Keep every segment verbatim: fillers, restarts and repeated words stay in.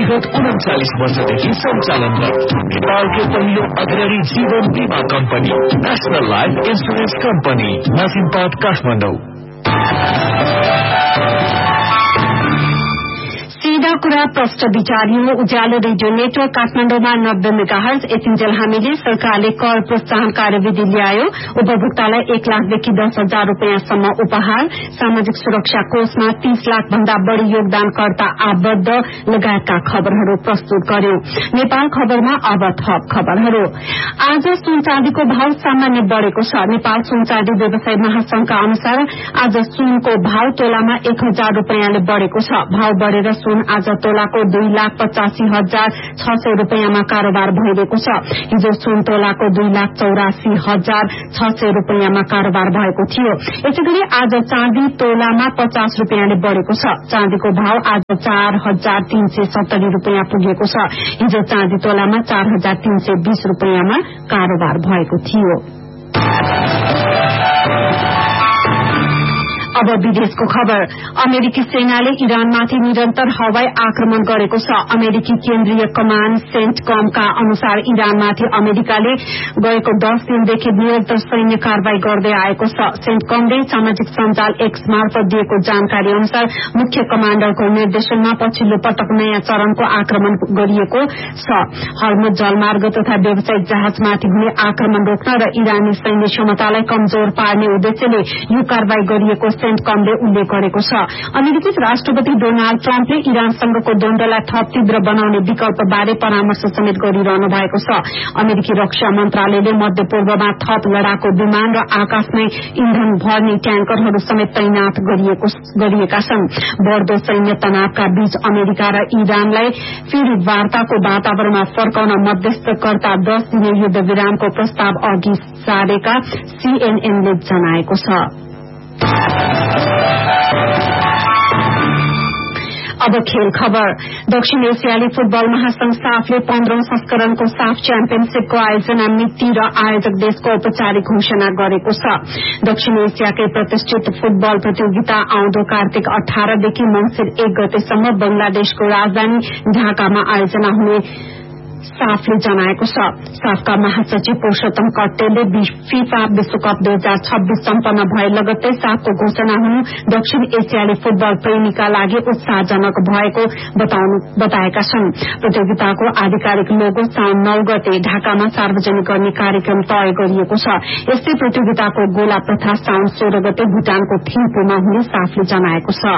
विगत उन्चालीस वर्षदेखि सञ्चालनमा नेपालकै पहिलो अग्रणी जीवन बीमा company national life insurance company नासिमपाट Kathmandu. सीधा कुरा प्रष्ट विचारियो उज्यालो रेडियो नेटवर्क काठमाडौँमा नब्बे मेगाहर्ज यतिन्जेल हामीले सरकारले कर प्रोत्साहन कार्यविधि ल्यायो, उपभोक्तालाई एक लाखदेखि दस हजार रूपियाँसम्म उपहार, सामाजिक सुरक्षा कोषमा तीस लाख भन्दा बढ़ी योगदानकर्ता आबद्ध लगायतका खबरहरू प्रस्तुत गर्यो। नेपाल खबरमा अब थप खबरहरू। आज सुन चाँदीको भाव सामान्य बढ़ेको छ। नेपाल सुन चाँदी व्यवसाय महासंघका अनुसार आज सुनको भाव तोलामा एक हजार रूपियाँले बढ़ेको छ। भाव बढ़ेर सुन आज तोलाको दुई लाख पचासी हजार छ सय रूपियाँमा कारोबार भइरहेको छ। हिजो सुन तोलाको दुई लाख चौरासी हजार छ सय रूपियाँमा कारोबार भएको थियो। यसैगरी आज चाँदी तोलामा पचास रूपियाँले बढ़ेको छ। चाँदीको भाव आज चार हजार तीन सय सत्तरी रूपियाँ पुगेको छ। हिजो चाँदी तोलामा चार हजार तीन सय बीस रूपियाँमा कारोबार भएको थियो। अब विदेशको खबर। अमेरिकी सेनाले इरानमाथि निरन्तर हवाई आक्रमण गरेको छ। अमेरिकी केन्द्रीय कमाण्ड सेन्टकमका अनुसार इरानमाथि अमेरिकाले गएको दस दिनदेखि निरन्तर सैन्य कारवाही गर्दै आएको छ। सेन्टकमले सामाजिक सञ्जाल एक्स मार्फत दिएको जानकारी अनुसार मुख्य कमाण्डरको निर्देशनमा पछिल्लो पटक नयाँ चरणको आक्रमण गरिएको छ। हर्मुज जलमार्ग तथा व्यावसायिक जहाजमाथि हुने आक्रमण रोक्न र इरानी सैन्य क्षमतालाई कमजोर पार्ने उद्देश्यले यो कारवाही गरिएको सेन्टकमले उल्लेख गरेको छ। अमेरिकी राष्ट्रपति डोनाल्ड ट्रम्पले इरानसँगको द्वन्द्वलाई थप तीव्र बनाउने विकल्पबारे परामर्श समेत गरिरहनु भएको छ। अमेरिकी रक्षा मन्त्रालयले मध्य पूर्वमा थप लडाकु विमान र आकाशमै इन्धन भर्ने ट्याङ्करहरू समेत तैनात गरिएका छन्। बढ़दो सैन्य तनावका बीच अमेरिका र इरानलाई फेरि वार्ताको वातावरणमा फर्काउन मध्यस्थकर्ता दस दिने युद्ध विरामको प्रस्ताव अघि सारेका सीएनएनले जनाएको छ। अब खेल खबर। दक्षिण एसियाली फुटबल महासंघ साफले पन्ध्रौं संस्करणको साफ च्याम्पियनशीपको आयोजना मिति र आयोजक देशको औपचारिक घोषणा गरेको छ। दक्षिण एसियाकै प्रतिष्ठित फुटबल प्रतियोगिता आउँदो कार्तिक अठारदेखि मंसिर एक गतेसम्म बंगलादेशको राजधानी ढाकामा आयोजना हुने साफले जनाएको छ। साफका महासचिव पुरूषोत्तम कट्टेलले फिफा विश्वकप दुई हजार छब्बीस सम्पन्न भए लगत्तै साफको घोषणा हुनु दक्षिण एसियाली फुटबल प्रेमीका लागि उत्साहजनक भएको बताएका छन्। प्रतियोगिताको आधिकारिक लोगो साउन नौ गते ढाकामा सार्वजनिक गर्ने कार्यक्रम तय गरिएको छ। यस्तै प्रतियोगिताको गोला प्रथा साउन सोह्र गते भूटानको थिम्पूमा हुने साफले जनाएको छ।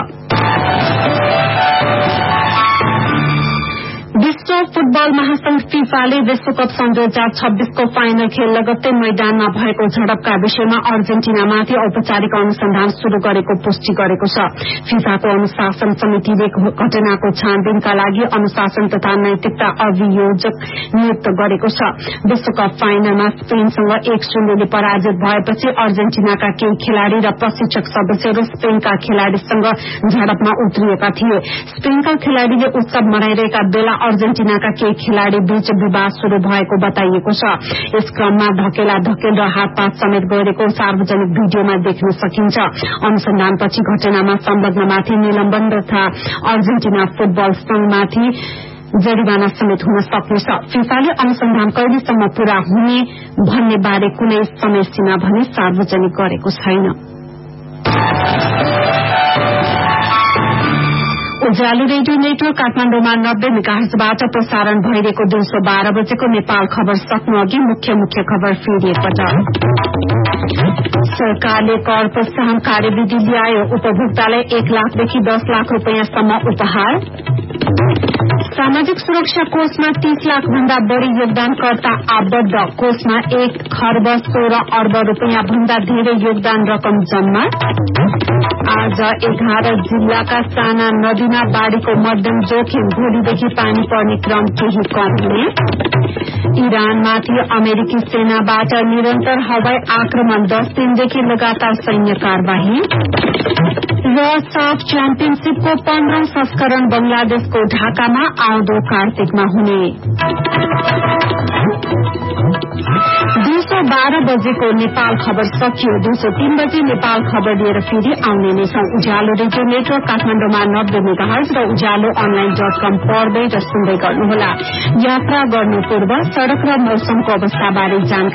विश्व फुटबल महासंघ फिफाले विश्वकप सन् दुई हजार छब्बीसको फाइनल खेल लगत्तै मैदानमा भएको झडपका विषयमा अर्जेन्टिनामाथि औपचारिक अनुसन्धान शुरू गरेको पुष्टि गरेको छ। फिफाको अनुशासन समितिले घटनाको छानबिनका लागि अनुशासन तथा नैतिकता अभियोजक नियुक्त गरेको छ। विश्वकप फाइनलमा स्पेनसँग एक शून्यले पराजित भएपछि अर्जेन्टिनाका केही खेलाड़ी र प्रशिक्षक सदस्यहरू स्पेनका खेलाड़ीसँग झडपमा उत्रिएका थिए। स्पेनका खेलाड़ीले उत्सव मनाइरहेका बेला अर्जेन्टिनाका केही खेलाड़ी बीच विवाद शुरू भएको बताइएको छ। यस क्रममा धकेला धकेल र हातपात समेत गरेको सार्वजनिक भिडियोमा देख्न सकिन्छ। अनुसन्धानपछि घटनामा संलग्नमाथि निलम्बन तथा अर्जेन्टिना फुटबल संघमाथि जरिवाना समेत हुन सक्नेछ। फिफाले अनुसन्धान कहिलेसम्म पूरा हुने भन्ने बारे कुनै समय सीमा भने सार्वजनिक गरेको छैन। उज्यालो रेडियो नेटवर्क काठमाडौँमा नब्बे मेगाहर्जबाट प्रसारण भइरहेको दिउँसो बाह्र बजेको नेपाल खबर सक्नु अघि मुख्य मुख्य खबर फेरि एकपटक। सरकारले कर प्रोत्साहन कार्यविधि ल्यायो, उपभोक्तालाई एक लाखदेखि दस लाख रूपियाँसम्म उपहार। सामाजिक सुरक्षा कोषमा तीस लाख भन्दा बढ़ी योगदानकर्ता आबद्ध, कोषमा एक खर्ब सोह्र अर्ब रूपियाँ भन्दा धेरै योगदान रकम जम्मा। आज एघार जिल्लाका साना नदीमा बाढ़ीको मध्यम जोखिम, भोलिदेखि पानी पर्ने क्रम केही कम हुने। इरानमाथि अमेरिकी सेनाबाट निरन्तर हवाई आक्रमण, दस दिनदेखि लगातार सैन्य कार्यवाही। र साफ च्याम्पियनशीपको पन्ध्रौं संस्करण बंगलादेशको दिवसको ढाकामा आउँदो कार्तिकमा हुने। दिउँसो बाह्र बजेको नेपाल खबर सकियो। दिउँसो तीन बजे नेपाल खबर लिएर फेरि आउने नै छौं। उज्यालो रेडियो नेटवर्क काठमाडौँमा नब्बे मेगाहर्ज र उज्यालो अनलाइन डट कम पढ्दै र सुन्दै गर्नुहोला। यात्रा गर्नु पूर्व सड़क र मौसमको अवस्थाबारे जानकारी